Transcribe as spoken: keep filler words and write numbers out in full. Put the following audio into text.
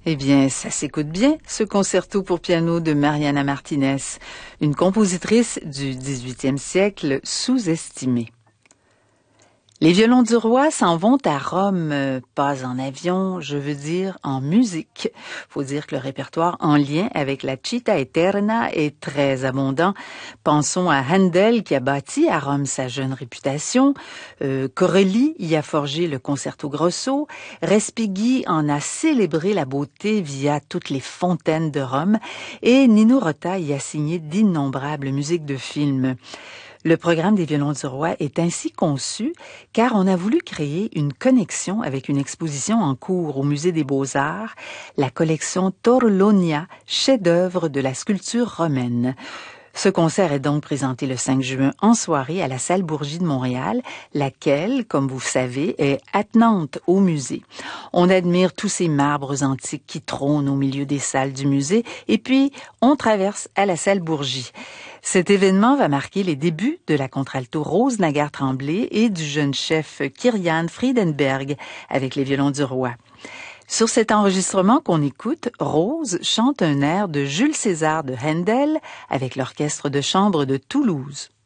Eh bien, ça s'écoute bien, ce concerto pour piano de Mariana Martinez, une compositrice du dix-huitième siècle sous-estimée. Les violons du roi s'en vont à Rome, euh, pas en avion, je veux dire en musique. Faut dire que le répertoire en lien avec la Città Eterna est très abondant. Pensons à Handel qui a bâti à Rome sa jeune réputation, euh, Corelli y a forgé le concerto grosso, Respighi en a célébré la beauté via toutes les fontaines de Rome et Nino Rota y a signé d'innombrables musiques de films. Le programme des violons du roi est ainsi conçu car on a voulu créer une connexion avec une exposition en cours au Musée des Beaux-Arts, la collection Torlonia, chef-d'œuvre de la sculpture romaine. Ce concert est donc présenté le cinq juin en soirée à la Salle Bourgie de Montréal, laquelle, comme vous savez, est attenante au musée. On admire tous ces marbres antiques qui trônent au milieu des salles du musée et puis on traverse à la Salle Bourgie. Cet événement va marquer les débuts de la contralto Rose Nagard-Tremblay et du jeune chef Kyrian Friedenberg avec les violons du roi. Sur cet enregistrement qu'on écoute, Rose chante un air de Jules César de Handel avec l'orchestre de chambre de Toulouse.